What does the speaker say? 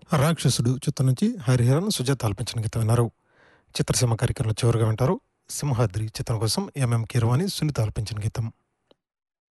రాక్షసుడు చిత్రం నుంచి హరిహరన్ సుజాత ఆలపించిన గీతం విన్నారు. చిత్రసీమ కార్యక్రమంలో చివరిగా వింటారు సింహాద్రి చిత్రం కోసం ఎంఎం కీరవాణి సునీత ఆలపించిన గీతం.